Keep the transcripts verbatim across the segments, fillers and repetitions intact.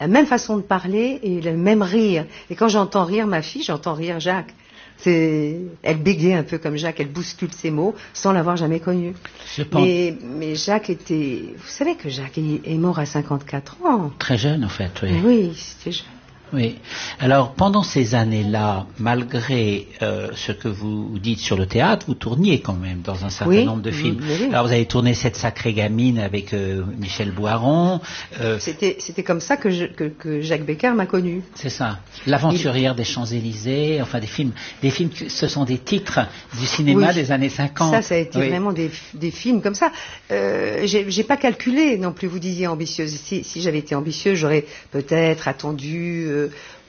la même façon de parler et le même rire. Et quand j'entends rire ma fille, j'entends rire Jacques. C'est, elle bégait un peu comme Jacques, elle bouscule ses mots sans l'avoir jamais connu. Mais, mais Jacques était... Vous savez que Jacques est, est mort à cinquante-quatre ans. Très jeune, en fait, oui. Oui, c'était jeune. Oui. Alors, pendant ces années-là, malgré euh, ce que vous dites sur le théâtre, vous tourniez quand même dans un certain oui, nombre de films. Oui, oui. Alors, vous avez tourné Cette sacrée gamine avec euh, Michel Boiron. Euh... C'était, c'était comme ça que, je, que, que Jacques Becker m'a connu. C'est ça. L'aventurière Il... des Champs-Élysées, enfin des films, des films, ce sont des titres du cinéma oui. des années cinquante. Ça, ça a été oui. vraiment des, des films comme ça. Euh, j'ai, j'ai pas calculé non plus. Vous disiez ambitieuse. Si, si j'avais été ambitieuse, j'aurais peut-être attendu. Euh,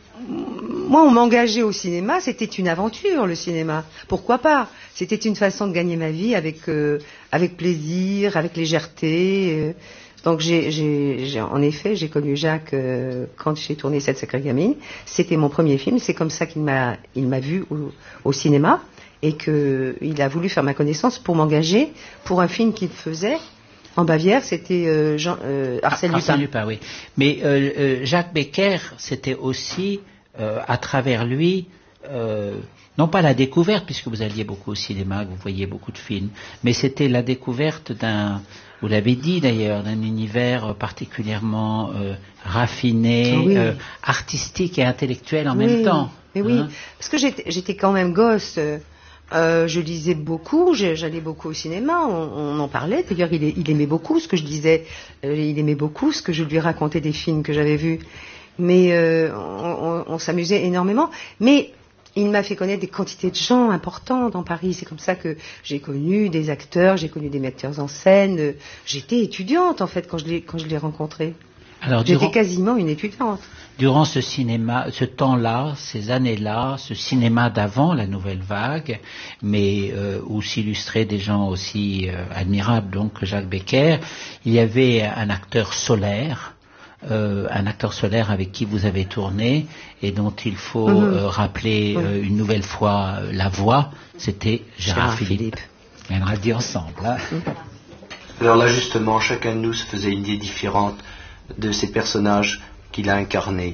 Moi, on m'engageait au cinéma, c'était une aventure, le cinéma. Pourquoi pas? C'était une façon de gagner ma vie avec, euh, avec plaisir, avec légèreté. Euh. Donc, j'ai, j'ai, j'ai, en effet, j'ai connu Jacques euh, quand j'ai tourné Cette sacrée gamine. C'était mon premier film. C'est comme ça qu'il m'a, il m'a vu au, au cinéma et qu'il a voulu faire ma connaissance pour m'engager pour un film qu'il faisait. En Bavière, c'était euh, Jean, euh, Arsène Lupin. Arsène Lupin, oui. Mais euh, euh, Jacques Becker, c'était aussi, euh, à travers lui, euh, non pas la découverte, puisque vous alliez beaucoup au cinéma, que vous voyiez beaucoup de films, mais c'était la découverte d'un, vous l'avez dit d'ailleurs, d'un univers particulièrement euh, raffiné, oui. euh, artistique et intellectuel en oui, même temps. Mais oui, hein? Parce que j'étais, j'étais quand même gosse. Euh, Euh, je lisais beaucoup, j'allais beaucoup au cinéma, on, on en parlait. D'ailleurs, il, il aimait beaucoup ce que je disais, euh, il aimait beaucoup ce que je lui racontais des films que j'avais vus. Mais euh, on, on, on s'amusait énormément. Mais il m'a fait connaître des quantités de gens importants dans Paris. C'est comme ça que j'ai connu des acteurs, j'ai connu des metteurs en scène. J'étais étudiante en fait quand je l'ai, quand je l'ai rencontré. Alors, J'étais durant... quasiment une étudiante. Durant ce cinéma, ce temps-là, ces années-là, ce cinéma d'avant la nouvelle vague, mais euh, où s'illustraient des gens aussi euh, admirables donc que Jacques Becker, il y avait un acteur solaire, euh, un acteur solaire avec qui vous avez tourné et dont il faut mm-hmm. euh, rappeler mm-hmm. euh, une nouvelle fois euh, la voix, c'était Gérard, Gérard Philippe. Philippe. On l'a dit ensemble. Hein. Mm-hmm. Alors là justement, chacun de nous se faisait une idée différente de ces personnages qu'il a incarné.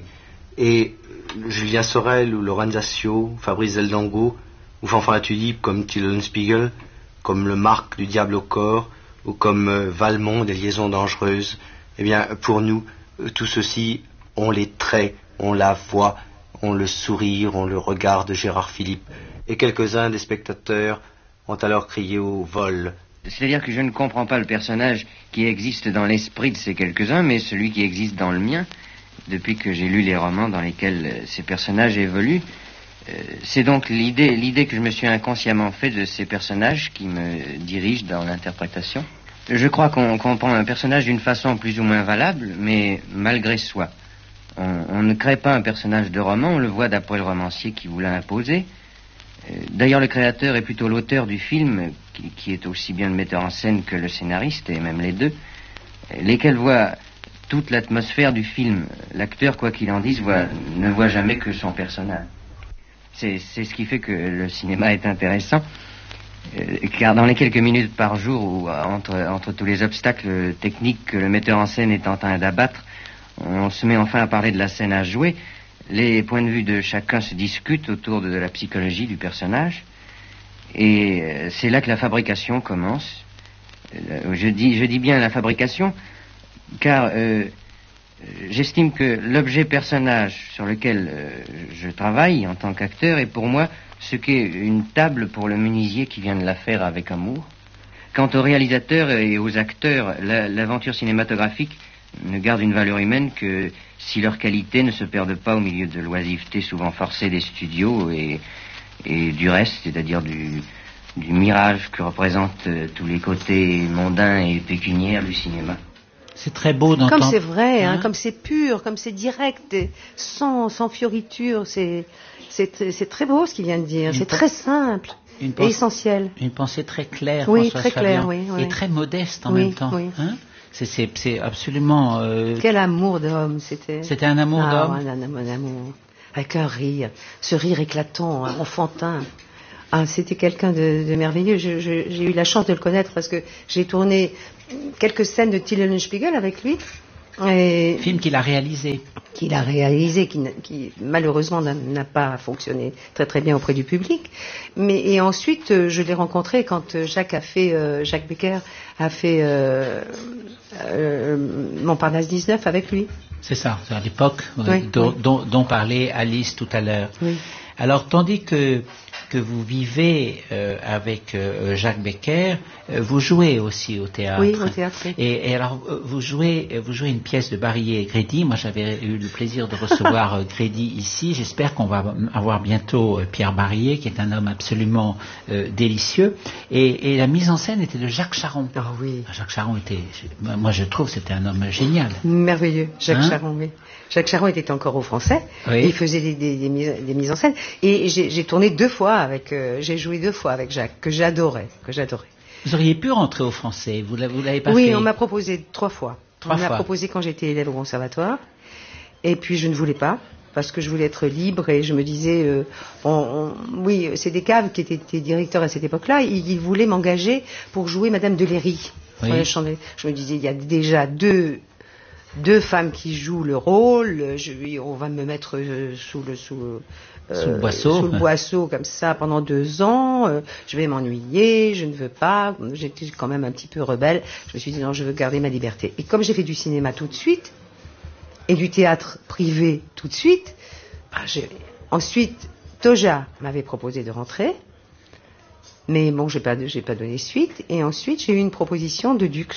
Et Julien Sorel ou Laurent Assio, Fabrice Zeldango ou Fanfan Tulipe comme Tillon Spiegel, comme le Marc du Diable au corps ou comme euh, Valmont des Liaisons dangereuses, eh bien pour nous, euh, tout ceci ont les traits, ont la voix, ont le sourire, ont le regard de Gérard Philippe. Et quelques-uns des spectateurs ont alors crié au vol. C'est-à-dire que je ne comprends pas le personnage qui existe dans l'esprit de ces quelques-uns, mais celui qui existe dans le mien, depuis que j'ai lu les romans dans lesquels euh, ces personnages évoluent. Euh, c'est donc l'idée, l'idée que je me suis inconsciemment fait de ces personnages qui me dirigent dans l'interprétation. Je crois qu'on comprend un personnage d'une façon plus ou moins valable, mais malgré soi. On, on ne crée pas un personnage de roman, on le voit d'après le romancier qui vous l'a imposé. Euh, d'ailleurs, le créateur est plutôt l'auteur du film, qui, qui est aussi bien le metteur en scène que le scénariste, et même les deux, lesquels voient toute l'atmosphère du film. L'acteur, quoi qu'il en dise, voit, ne voit jamais que son personnage. C'est, c'est ce qui fait que le cinéma est intéressant, euh, car dans les quelques minutes par jour où, entre, entre tous les obstacles techniques que le metteur en scène est en train d'abattre, on se met enfin à parler de la scène à jouer. Les points de vue de chacun se discutent autour de la psychologie du personnage, et euh, c'est là que la fabrication commence. Euh, je dis, je dis bien la fabrication, car euh, j'estime que l'objet personnage sur lequel euh, je travaille en tant qu'acteur est pour moi ce qu'est une table pour le menuisier qui vient de la faire avec amour. Quant aux réalisateurs et aux acteurs, la, l'aventure cinématographique ne garde une valeur humaine que si leurs qualités ne se perdent pas au milieu de l'oisiveté souvent forcée des studios et, et du reste, c'est-à-dire du, du mirage que représentent euh, tous les côtés mondains et pécuniaires du cinéma. C'est très beau d'entendre. Comme c'est vrai, hein, hein, comme c'est pur, comme c'est direct, sans, sans fioriture, c'est, c'est, c'est très beau ce qu'il vient de dire. Une c'est pe- très simple et pensée, essentiel. Une pensée très claire, oui, Françoise très claire, Fabian, oui, oui. et très modeste en oui, même temps. Oui. Hein c'est, c'est, c'est absolument. Euh... Quel amour d'homme c'était. C'était un amour ah, d'homme. Un, un, un amour, avec un rire, ce rire éclatant, hein, enfantin. Ah, c'était quelqu'un de, de merveilleux. Je, je, j'ai eu la chance de le connaître parce que j'ai tourné quelques scènes de Till Eulenspiegel avec lui. Et Film qu'il a réalisé. Qu'il a réalisé, qui, qui malheureusement n'a, n'a pas fonctionné très très bien auprès du public. Mais et ensuite, euh, je l'ai rencontré quand Jacques a fait, euh, Jacques Becker a fait euh, euh, Montparnasse dix-neuf avec lui. C'est ça, c'est à l'époque euh, Oui, dont, oui. dont, dont parlait Alice tout à l'heure. Oui. Alors, tandis que que vous vivez euh, avec euh, Jacques Becker, euh, vous jouez aussi au théâtre. Oui, au théâtre. Oui. Et, et alors, euh, vous jouez, vous jouez une pièce de Barillet et Grédy. Moi, j'avais eu le plaisir de recevoir euh, Grédy ici. J'espère qu'on va avoir bientôt euh, Pierre Barillet, qui est un homme absolument euh, délicieux. Et, et la mise en scène était de Jacques Charon. Ah oui. Jacques Charon était, moi, je trouve, c'était un homme génial. Merveilleux, Jacques Hein? Charon, oui. Jacques Charon était encore au Français. Oui. Et il faisait des, des, des, mises, des mises en scène. Et j'ai, j'ai tourné deux fois avec, euh, j'ai joué deux fois avec Jacques, que j'adorais, que j'adorais. Vous auriez pu rentrer au Français, vous l'avez, vous l'avez pas Oui, fait. on m'a proposé trois fois. Trois on m'a fois. proposé quand j'étais élève au conservatoire. Et puis je ne voulais pas, parce que je voulais être libre et je me disais, euh, on, on, oui, c'est des caves qui étaient, étaient directeurs à cette époque-là, ils, ils voulaient m'engager pour jouer Madame de Léry. Oui. Ouais, je, je me disais, il y a déjà deux, deux femmes qui jouent le rôle, je, on va me mettre euh, sous le sous, euh, Sous le boisseau. sous le boisseau comme ça pendant deux ans, euh, je vais m'ennuyer, je ne veux pas, j'étais quand même un petit peu rebelle, je me suis dit non, je veux garder ma liberté. Et comme j'ai fait du cinéma tout de suite, et du théâtre privé tout de suite, bah, j'ai... ensuite Toja m'avait proposé de rentrer, mais bon, j'ai pas, j'ai pas donné suite, et ensuite j'ai eu une proposition de Dux,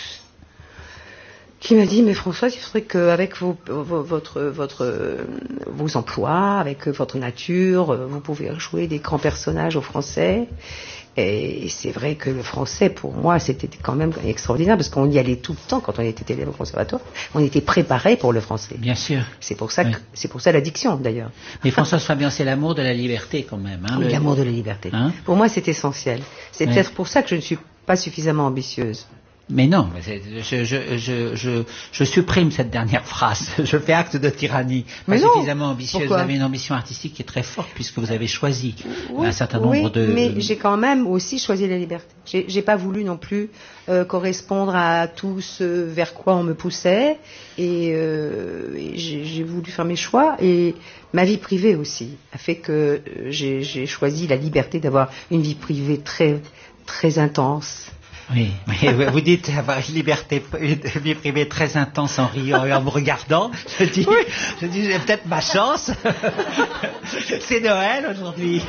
qui m'a dit, mais Françoise, il faudrait qu'avec vos, vos, votre, votre, euh, vos emplois, avec votre nature, euh, vous pouvez jouer des grands personnages au français. Et c'est vrai que le français, pour moi, c'était quand même extraordinaire, parce qu'on y allait tout le temps quand on était élève au conservatoire. On était préparé pour le français. Bien sûr. C'est pour ça Oui. que, c'est pour ça l'addiction, d'ailleurs. Mais Françoise Fabian, c'est l'amour de la liberté quand même. Hein, le- L'amour de la liberté. Hein? Pour moi, c'est essentiel. C'est Oui. peut-être pour ça que je ne suis pas suffisamment ambitieuse. Mais non, mais c'est- je, je, je, je, je supprime cette dernière phrase. Je fais acte de tyrannie. Pas Mais non. suffisamment ambitieuse. Pourquoi? Vous avez une ambition artistique qui est très forte puisque vous avez choisi Oui, un certain oui, nombre de. mais j'ai quand même aussi choisi la liberté. J'ai, j'ai pas voulu non plus euh, correspondre à tout ce vers quoi on me poussait, et, euh, et j'ai, j'ai voulu faire mes choix. Et ma vie privée aussi a fait que euh, j'ai, j'ai choisi la liberté d'avoir une vie privée très très intense. Oui, mais vous dites avoir une liberté, une vie privée très intense en riant et en me regardant. Je dis, je dis, j'ai peut-être ma chance. C'est Noël aujourd'hui.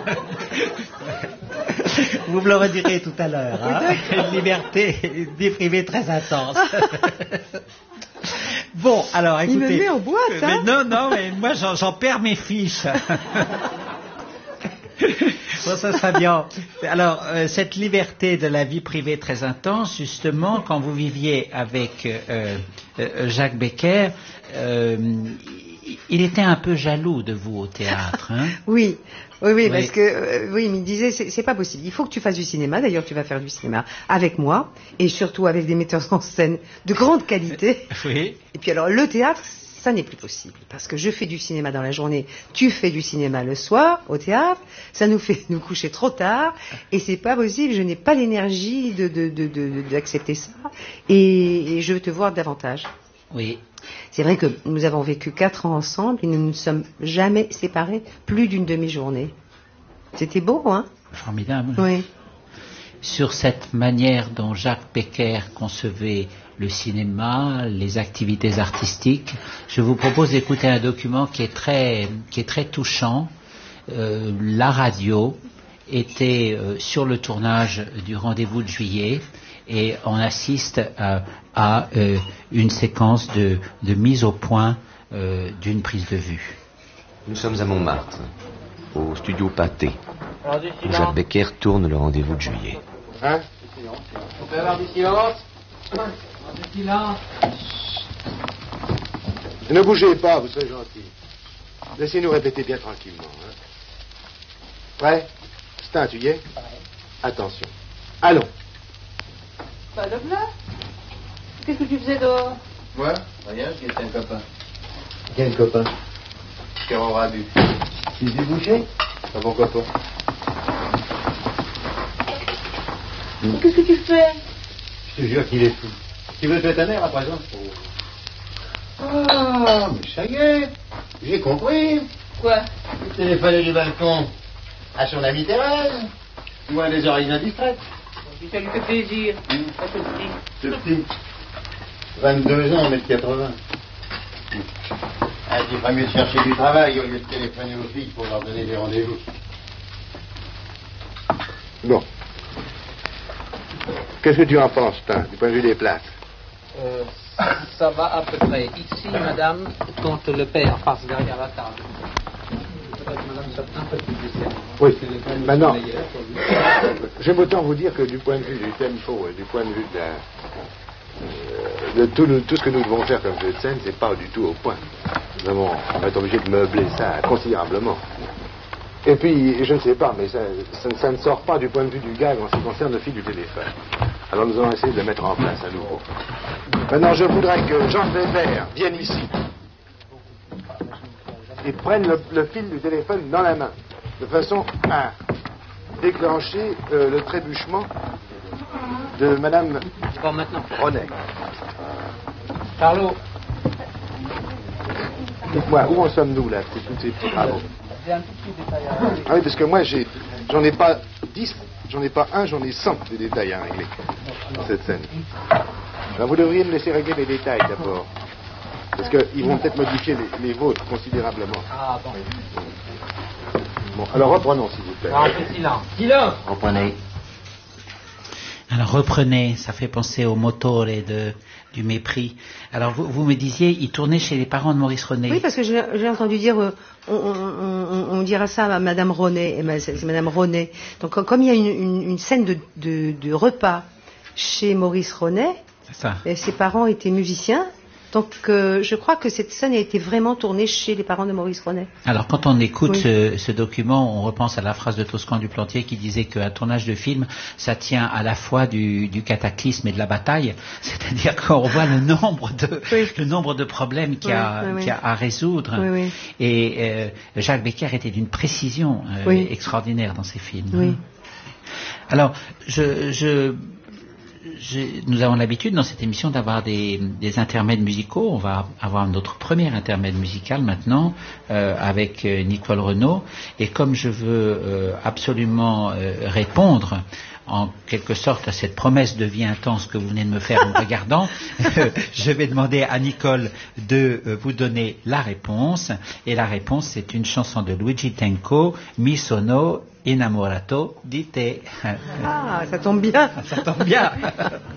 Vous me le redirez tout à l'heure. Hein, une liberté, une vie privée très intense. Bon, alors écoutez. Il me met en boîte, hein. Mais non, non, mais moi j'en, j'en perds mes fiches. Bon, ça sera bien. Alors, euh, cette liberté de la vie privée très intense, justement, quand vous viviez avec euh, euh, Jacques Becker, euh, il était un peu jaloux de vous au théâtre. Hein? Oui, oui, oui, Oui. parce que euh, oui, il me disait c'est, c'est pas possible. Il faut que tu fasses du cinéma. D'ailleurs, tu vas faire du cinéma avec moi, et surtout avec des metteurs en scène de grande qualité. Oui. Et puis alors, le théâtre, ça n'est plus possible, parce que je fais du cinéma dans la journée, tu fais du cinéma le soir au théâtre, ça nous fait nous coucher trop tard, et c'est pas possible. Je n'ai pas l'énergie de, de, de, de, d'accepter ça, et, et je veux te voir davantage. Oui. C'est vrai que nous avons vécu quatre ans ensemble et nous ne nous sommes jamais séparés plus d'une demi-journée. C'était beau, hein? Formidable. Oui. Sur cette manière dont Jacques Becker concevait le cinéma, les activités artistiques, je vous propose d'écouter un document qui est très, qui est très touchant. Euh, la radio était euh, sur le tournage du Rendez-vous de juillet, et on assiste à, à euh, une séquence de, de mise au point euh, d'une prise de vue. Nous sommes à Montmartre, au studio Pâté, où Jacques Becker tourne le Rendez-vous de juillet. Hein? On peut avoir du silence? Du silence. Ne bougez pas, vous serez gentil. Laissez-nous répéter bien tranquillement. Hein. Prêt? Stin, tu y es? Attention. Allons. Pas de là. Qu'est-ce que tu faisais dehors? Moi? Rien, je guettais un copain. Quel copain? Qui aura bu. Tu es bouché? Ah, pourquoi pas? Qu'est-ce que tu fais? Je te jure qu'il est fou. Tu veux te mettre ta mère à présent? Ah, mais ça y est, j'ai compris. Quoi? Vous téléphonez du balcon à son amie Thérèse ou à des oreilles indistraites. Ça lui fait plaisir. Pas tout petit. C'est petit. vingt-deux ans, un mètre quatre-vingts. Ah, il ferait mieux de chercher du travail au lieu de téléphoner aux filles pour leur donner des rendez-vous. Bon. Qu'est-ce que tu en penses, Tain, du point de vue des places? Euh, ça va à peu près. Ici, madame, quand le père passe derrière la table. Madame soit un peu plus décerne. Oui, maintenant, j'aime autant vous dire que du point de vue du tempo et du point de vue de, la, euh, de tout, tout ce que nous devons faire comme jeu de scène, c'est pas du tout au point. Nous avons, on va être obligé de meubler ça considérablement. Et puis, je ne sais pas, mais ça, ça, ça ne sort pas du point de vue du gag en ce qui concerne le fil du téléphone. Alors nous allons essayer de le mettre en place à nouveau. Maintenant, je voudrais que Jean Weber vienne ici et prenne le, le fil du téléphone dans la main, de façon à déclencher euh, le trébuchement de Madame Bon, maintenant. Ronet. Carlo. Dites-moi, où en sommes-nous là, c'est tous ces petits travaux? J'ai un petit détail à Ah oui, parce que moi, j'ai, j'en ai pas dix, j'en ai pas un, j'en ai cent des détails à régler dans cette scène. Alors vous devriez me laisser régler les détails d'abord. Parce qu'ils vont peut-être modifier les, les vôtres considérablement. Ah bon. Bon, alors reprenons s'il vous plaît. Un peu silence. Silence. Reprenez. Alors reprenez, ça fait penser au motore de, du mépris. Alors vous, vous me disiez, il tournait chez les parents de Maurice René. Oui, parce que j'ai j'ai entendu dire, euh, on, on, on, on dira ça à Madame René, et ma- c'est Madame René. Donc comme il y a une, une, une scène de, de, de repas chez Maurice René, C'est ça. et ses parents étaient musiciens, donc euh, je crois que cette scène a été vraiment tournée chez les parents de Maurice René. Alors quand on écoute Oui. ce, ce document, on repense à la phrase de Toscan du Plantier qui disait qu'un tournage de film, ça tient à la fois du, du cataclysme et de la bataille, c'est-à-dire qu'on voit le nombre de, Oui. le nombre de problèmes qu'il y a, Oui, oui, oui. qu'il y a à résoudre. Oui, oui. Et euh, Jacques Becker était d'une précision euh, Oui. extraordinaire dans ses films. Oui. Alors, je, je, je- nous avons l'habitude dans cette émission d'avoir des, des intermèdes musicaux. On va avoir notre premier intermède musical maintenant euh, avec euh, Nicole Renaud. Et comme je veux euh, absolument euh, répondre en quelque sorte à cette promesse de vie intense que vous venez de me faire en me regardant, euh, je vais demander à Nicole de euh, vous donner la réponse. Et la réponse, c'est une chanson de Luigi Tenco, Mi sono innamorato di te. Ah, ça tombe bien. Ça tombe bien.